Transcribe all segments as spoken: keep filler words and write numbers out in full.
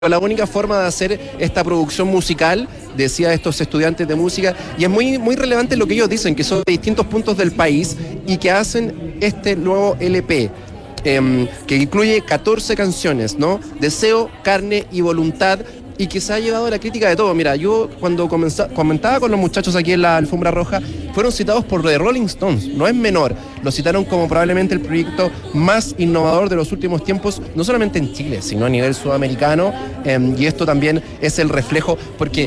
La única forma de hacer esta producción musical, decía estos estudiantes de música, y es muy, muy relevante lo que ellos dicen, que son de distintos puntos del país y que hacen este nuevo L P, eh, que incluye catorce canciones, ¿no? Deseo, carne y voluntad, y que se ha llevado a la crítica de todo. Mira, yo cuando comenzá, comentaba con los muchachos aquí en la Alfombra Roja, fueron citados por The Rolling Stones, no es menor. Lo citaron como probablemente el proyecto más innovador de los últimos tiempos, no solamente en Chile, sino a nivel sudamericano, eh, y esto también es el reflejo, porque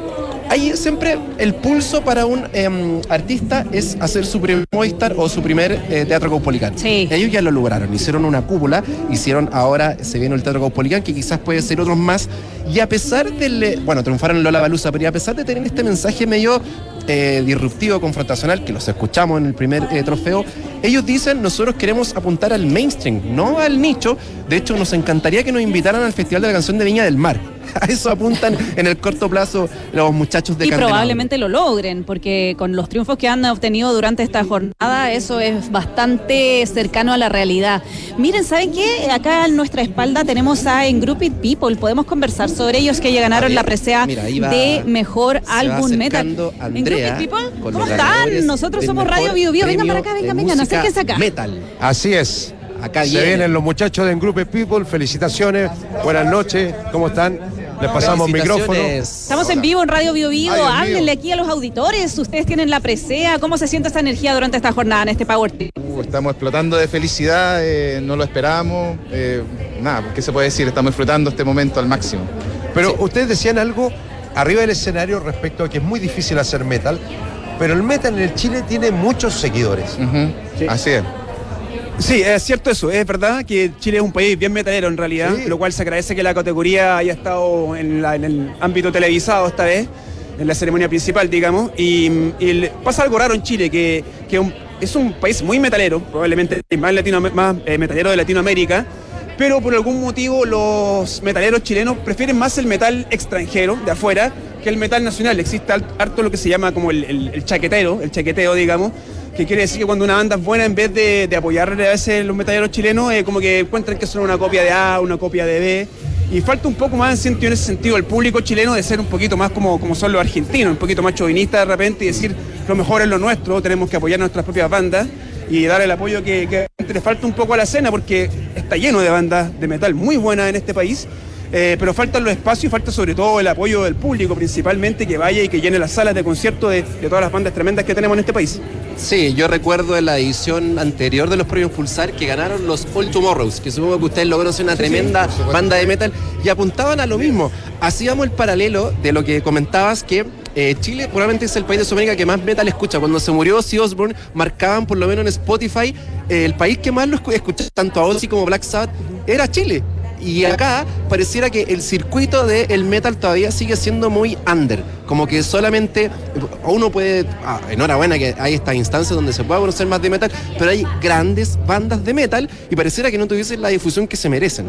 hay siempre el pulso para un eh, artista es hacer su primer Movistar o su primer eh, Teatro Caupolicán. Sí. Ellos ya lo lograron, hicieron una cúpula, hicieron ahora, se viene el Teatro Caupolicán, que quizás puede ser otros más, y a pesar del, bueno, triunfaron en Lollapalooza, pero a pesar de tener este mensaje medio eh, disruptivo, confrontacional, que los escuchamos en el primer eh, trofeo, ellos dicen, nosotros queremos apuntar al mainstream, no al nicho. De hecho, nos encantaría que nos invitaran al Festival de la Canción de Viña del Mar. A eso apuntan en el corto plazo los muchachos de Y Candelabro. probablemente lo logren, porque con los triunfos que han obtenido durante esta jornada, eso es bastante cercano a la realidad. Miren, ¿saben qué? Acá a nuestra espalda tenemos a Engrouped People. Podemos conversar sobre ellos, que ya ganaron la presea de Mejor Álbum Metal. Andrea, Engrouped People, ¿cómo están? Nosotros somos Radio Bio Bio. Vengan para acá, vengan, vengan, acérquense acá. Metal. Así es. Acá Se viene. vienen los muchachos de Engrouped People, felicitaciones, buenas noches, ¿cómo están? Les pasamos micrófono. Estamos en vivo en Radio Bio Bio. Ay, Dios Háblenle mío. aquí a los auditores. Ustedes tienen la presea. ¿Cómo se siente esta energía durante esta jornada en este Power Trip? Uh, estamos explotando de felicidad, eh, no lo esperábamos. Eh, nada, ¿qué se puede decir? Estamos disfrutando este momento al máximo. Pero Sí. ustedes decían algo arriba del escenario respecto a que es muy difícil hacer metal, pero el metal en el Chile tiene muchos seguidores. Ujú, Sí. Así es. Sí, es cierto eso, es verdad que Chile es un país bien metalero en realidad, Sí. lo cual se agradece que la categoría haya estado en, la- en el ámbito televisado esta vez, en la ceremonia principal, digamos, y, y le- pasa algo raro en Chile, que, que un- es un país muy metalero, probablemente el más, latino, más eh, metalero de Latinoamérica, pero por algún motivo los metaleros chilenos prefieren más el metal extranjero, de afuera, que el metal nacional. Existe al- harto lo que se llama como el, el- el chaquetero, el chaqueteo, digamos, que quiere decir que cuando una banda es buena, en vez de, de apoyar a veces los metaleros chilenos, eh, como que encuentran que son una copia de A, una copia de B, y falta un poco más, siento yo, en ese sentido, el público chileno de ser un poquito más como, como son los argentinos, un poquito más chauvinistas de repente, y decir, lo mejor es lo nuestro, tenemos que apoyar nuestras propias bandas, y dar el apoyo que, que le falta un poco a la escena, porque está lleno de bandas de metal muy buenas en este país. Eh, pero faltan los espacios y falta sobre todo el apoyo del público, principalmente, que vaya y que llene las salas de concierto de, de todas las bandas tremendas que tenemos en este país. Sí, yo recuerdo en la edición anterior de los premios Pulsar que ganaron los All Tomorrows, que supongo que ustedes lograron ser una tremenda por supuesto. banda de metal, y apuntaban a lo mismo. Hacíamos el paralelo de lo que comentabas, que eh, Chile probablemente es el país de Sudamérica que más metal escucha. Cuando se murió Ozzy Osbourne, marcaban por lo menos en Spotify, eh, el país que más lo escu- escuchaba, tanto a Ozzy como Black Sabbath, era Chile. Y acá pareciera que el circuito del metal todavía sigue siendo muy under. Como que solamente uno puede... Ah, enhorabuena que hay estas instancias donde se pueda conocer más de metal, pero hay grandes bandas de metal y pareciera que no tuviesen la difusión que se merecen.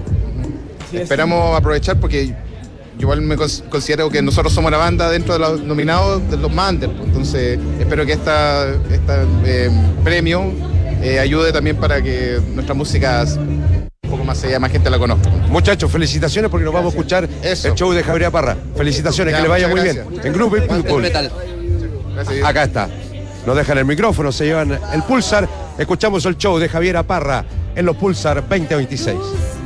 Esperamos aprovechar porque yo igual me cons- considero que nosotros somos la banda dentro de los nominados de los más under, pues. Entonces espero que esta, esta eh, premio eh, ayude también para que nuestra música un poco más allá, más gente la conozca. Muchachos, felicitaciones porque nos vamos a escuchar Eso. el show de Javier Parra. Felicitaciones, Ya, que le vaya muchas muy gracias. bien. Engrouped Del People. metal. Gracias. Acá está. Nos dejan el micrófono, se llevan el Pulsar. Escuchamos el show de Javier Parra en los Pulsar veinte veintiséis.